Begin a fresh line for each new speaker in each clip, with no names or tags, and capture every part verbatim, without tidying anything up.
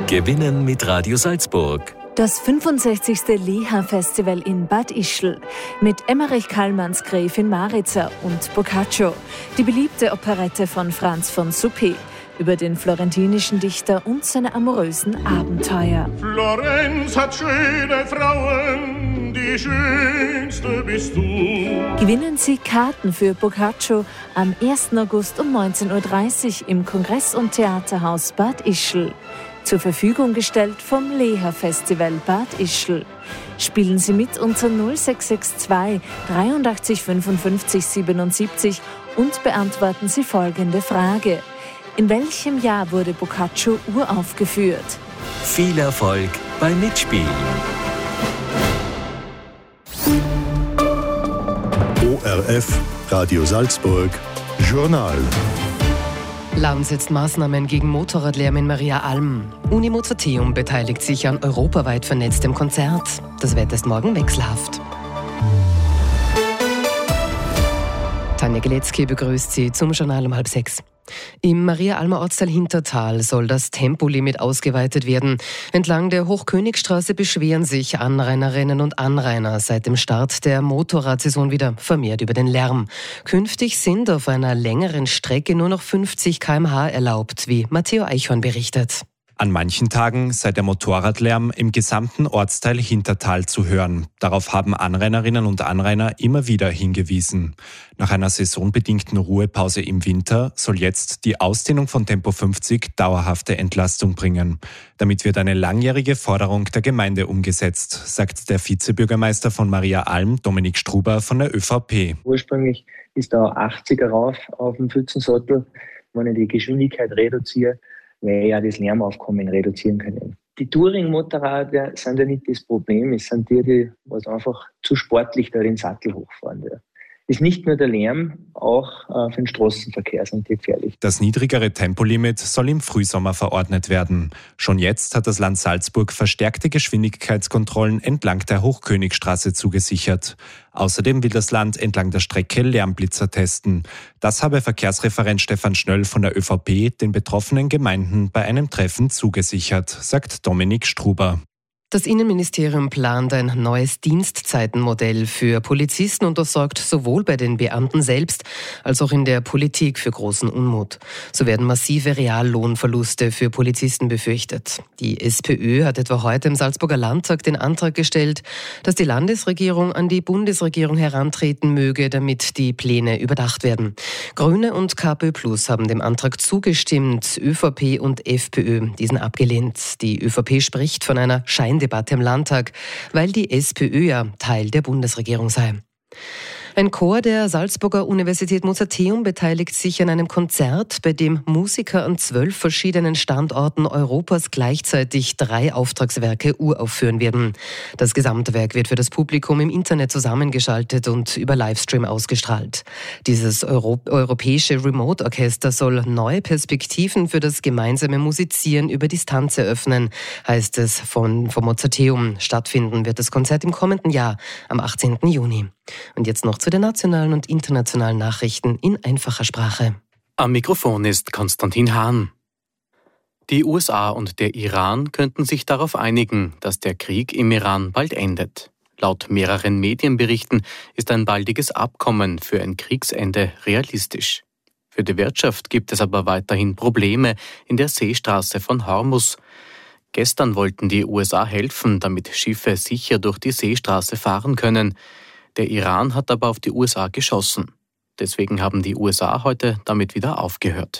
Gewinnen mit Radio Salzburg.
Das fünfundsechzigste Leha-Festival in Bad Ischl mit Emmerich Kallmanns Gräfin Maritza und Boccaccio, die beliebte Operette von Franz von Suppé über den florentinischen Dichter und seine amorösen Abenteuer.
Florenz hat schöne Frauen, die schönste bist du.
Gewinnen Sie Karten für Boccaccio am ersten August um neunzehn Uhr dreißig im Kongress- und Theaterhaus Bad Ischl. Zur Verfügung gestellt vom Leha-Festival Bad Ischl. Spielen Sie mit unter null sechs sechs zwei dreiundachtzig fünfundfünfzig siebenundsiebzig und beantworten Sie folgende Frage. In welchem Jahr wurde Boccaccio uraufgeführt?
Viel Erfolg beim Mitspielen.
O R F, Radio Salzburg, Journal.
Land setzt Maßnahmen gegen Motorradlärm in Maria Alm. Uni Mozarteum beteiligt sich an europaweit vernetztem Konzert. Das Wetter ist morgen wechselhaft. Tanja Geletzky begrüßt Sie zum Journal um halb sechs. Im Maria-Almer Ortsteil Hintertal soll das Tempolimit ausgeweitet werden. Entlang der Hochkönigstraße beschweren sich Anrainerinnen und Anrainer seit dem Start der Motorradsaison wieder vermehrt über den Lärm. Künftig sind auf einer längeren Strecke nur noch fünfzig Kilometer pro Stunde erlaubt, wie Matteo Eichhorn berichtet.
An manchen Tagen sei der Motorradlärm im gesamten Ortsteil Hintertal zu hören. Darauf haben Anrainerinnen und Anrainer immer wieder hingewiesen. Nach einer saisonbedingten Ruhepause im Winter soll jetzt die Ausdehnung von Tempo fünfzig dauerhafte Entlastung bringen. Damit wird eine langjährige Forderung der Gemeinde umgesetzt, sagt der Vizebürgermeister von Maria Alm, Dominik Struber von der ÖVP.
Ursprünglich ist da achtziger rauf auf dem Pfützensattel. Wenn ich die Geschwindigkeit reduziere, weil ja das Lärmaufkommen reduzieren können. Die Touring-Motorräder sind ja nicht das Problem, es sind die, die was einfach zu sportlich da den Sattel hochfahren. Ja. Ist nicht nur der Lärm, auch äh, für den Straßenverkehr sind die gefährlich.
Das niedrigere Tempolimit soll im Frühsommer verordnet werden. Schon jetzt hat das Land Salzburg verstärkte Geschwindigkeitskontrollen entlang der Hochkönigstraße zugesichert. Außerdem will das Land entlang der Strecke Lärmblitzer testen. Das habe Verkehrsreferent Stefan Schnöll von der ÖVP den betroffenen Gemeinden bei einem Treffen zugesichert, sagt Dominik Struber.
Das Innenministerium plant ein neues Dienstzeitenmodell für Polizisten und das sorgt sowohl bei den Beamten selbst als auch in der Politik für großen Unmut. So werden massive Reallohnverluste für Polizisten befürchtet. Die SPÖ hat etwa heute im Salzburger Landtag den Antrag gestellt, dass die Landesregierung an die Bundesregierung herantreten möge, damit die Pläne überdacht werden. Grüne und KPÖ Plus haben dem Antrag zugestimmt, ÖVP und FPÖ diesen abgelehnt. Die ÖVP spricht von einer Schein Debatte im Landtag, weil die SPÖ ja Teil der Bundesregierung sei. Ein Chor der Salzburger Universität Mozarteum beteiligt sich an einem Konzert, bei dem Musiker an zwölf verschiedenen Standorten Europas gleichzeitig drei Auftragswerke uraufführen werden. Das Gesamtwerk wird für das Publikum im Internet zusammengeschaltet und über Livestream ausgestrahlt. Dieses Euro- europäische Remote-Orchester soll neue Perspektiven für das gemeinsame Musizieren über Distanz eröffnen, heißt es von, vom Mozarteum. Stattfinden wird das Konzert im kommenden Jahr, am achtzehnten Juni. Und jetzt noch zu den nationalen und internationalen Nachrichten in einfacher Sprache.
Am Mikrofon ist Konstantin Hahn. Die U S A und der Iran könnten sich darauf einigen, dass der Krieg im Iran bald endet. Laut mehreren Medienberichten ist ein baldiges Abkommen für ein Kriegsende realistisch. Für die Wirtschaft gibt es aber weiterhin Probleme in der Seestraße von Hormuz. Gestern wollten die U S A helfen, damit Schiffe sicher durch die Seestraße fahren können. Der Iran hat aber auf die U S A geschossen. Deswegen haben die U S A heute damit wieder aufgehört.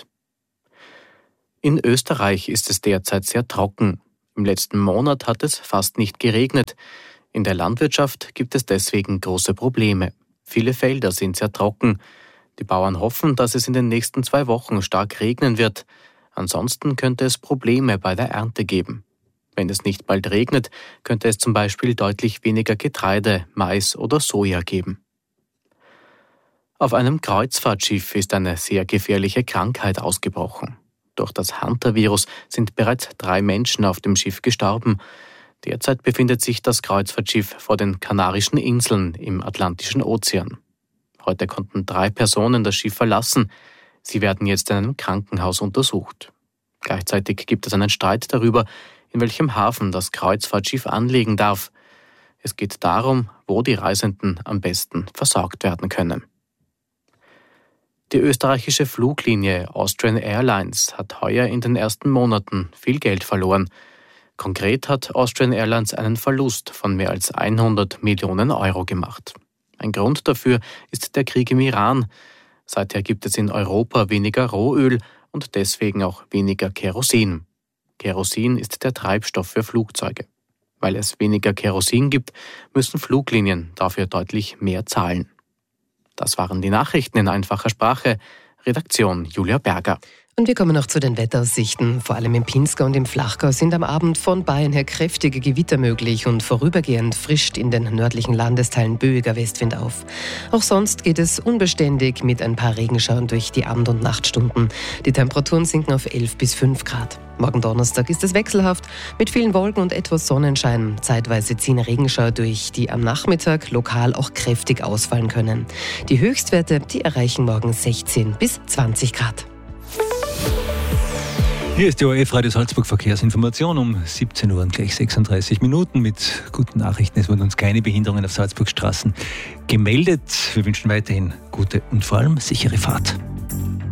In Österreich ist es derzeit sehr trocken. Im letzten Monat hat es fast nicht geregnet. In der Landwirtschaft gibt es deswegen große Probleme. Viele Felder sind sehr trocken. Die Bauern hoffen, dass es in den nächsten zwei Wochen stark regnen wird. Ansonsten könnte es Probleme bei der Ernte geben. Wenn es nicht bald regnet, könnte es zum Beispiel deutlich weniger Getreide, Mais oder Soja geben. Auf einem Kreuzfahrtschiff ist eine sehr gefährliche Krankheit ausgebrochen. Durch das Hantavirus sind bereits drei Menschen auf dem Schiff gestorben. Derzeit befindet sich das Kreuzfahrtschiff vor den Kanarischen Inseln im Atlantischen Ozean. Heute konnten drei Personen das Schiff verlassen. Sie werden jetzt in einem Krankenhaus untersucht. Gleichzeitig gibt es einen Streit darüber, in welchem Hafen das Kreuzfahrtschiff anlegen darf. Es geht darum, wo die Reisenden am besten versorgt werden können. Die österreichische Fluglinie Austrian Airlines hat heuer in den ersten Monaten viel Geld verloren. Konkret hat Austrian Airlines einen Verlust von mehr als hundert Millionen Euro gemacht. Ein Grund dafür ist der Krieg im Iran. Seither gibt es in Europa weniger Rohöl und deswegen auch weniger Kerosin. Kerosin ist der Treibstoff für Flugzeuge. Weil es weniger Kerosin gibt, müssen Fluglinien dafür deutlich mehr zahlen. Das waren die Nachrichten in einfacher Sprache. Redaktion Julia Berger.
Und wir kommen noch zu den Wetteraussichten. Vor allem im Pinzgau und im Flachgau sind am Abend von Bayern her kräftige Gewitter möglich und vorübergehend frischt in den nördlichen Landesteilen böiger Westwind auf. Auch sonst geht es unbeständig mit ein paar Regenschauern durch die Abend- und Nachtstunden. Die Temperaturen sinken auf elf bis fünf Grad. Morgen Donnerstag ist es wechselhaft mit vielen Wolken und etwas Sonnenschein. Zeitweise ziehen Regenschauer durch, die am Nachmittag lokal auch kräftig ausfallen können. Die Höchstwerte, die erreichen morgen sechzehn bis zwanzig Grad.
Hier ist die O R F Radio Salzburg Verkehrsinformation um siebzehn Uhr und gleich sechsunddreißig Minuten mit guten Nachrichten. Es wurden uns keine Behinderungen auf Salzburgs Straßen gemeldet. Wir wünschen weiterhin gute und vor allem sichere Fahrt.